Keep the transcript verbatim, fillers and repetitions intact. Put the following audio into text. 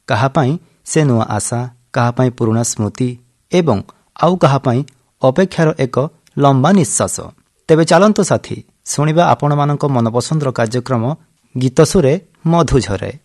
କାହା ପାଇଁ ସେ ନୂଆ ଆଶା, କାହା ପାଇଁ ପୁରୁଣା ସ୍ମୃତି ଏବଂ ଆଉ କାହା ପାଇଁ ଅପେକ୍ଷାର ଏକ ଲମ୍ବା ନିଶ୍ୱାସ। ତେବେ ଚାଲନ୍ତୁ ସାଥୀ ଶୁଣିବା ଆପଣମାନଙ୍କ ମନପସନ୍ଦର କାର୍ଯ୍ୟକ୍ରମ ଗୀତ ସୁରେ ମଧୁଝରେ।